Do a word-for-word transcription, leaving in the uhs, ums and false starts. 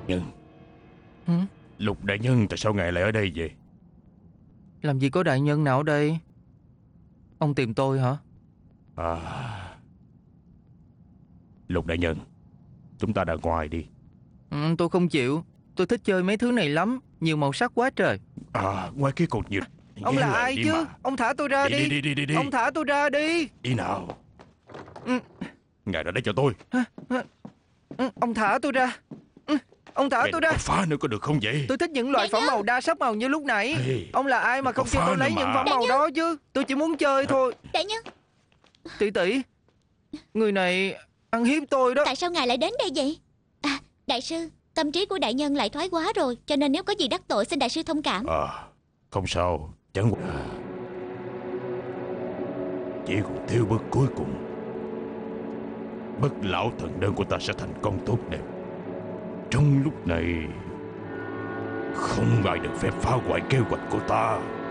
Nhân. Hử? Lục đại nhân, tại sao ngài lại ở đây vậy? Làm gì có đại nhân nào ở đây? Ông tìm tôi hả? À, Lục đại nhân, chúng ta ra ngoài đi. Ừ, tôi không chịu. Tôi thích chơi mấy thứ này lắm. Nhiều màu sắc quá trời. À, ngoài kia còn nhiều. Ông Nghe là lời ai đi chứ? mà. Ông thả tôi ra Đi, đi. đi, đi, đi, đi. Ông thả tôi ra đi. Đi nào. Ừ. Ngài ra đây cho tôi. Ừ, ông thả tôi ra. Ừ, ông thả Ngài tôi đừng ra. có phá nữa có được không vậy? Tôi thích những loại Đại phẩm nhân. màu đa sắc màu như lúc nãy. Hey, Ông là ai mà đừng có không cho phá tôi lấy nữa những mà. phẩm Đại màu nhân. đó chứ? Tôi chỉ muốn chơi thôi. Đại nhân, Tỷ tỷ, người này ăn hiếp tôi đó. tại sao ngài lại đến đây vậy? À, đại sư, tâm trí của đại nhân lại thoái quá rồi, cho nên nếu có gì đắc tội xin đại sư thông cảm. À, không sao. Chẳng qua chỉ còn thiếu bước cuối cùng. Bất lão thần đơn của ta sẽ thành công tốt đẹp. Trong lúc này không ai được phép phá hoại kế hoạch của ta.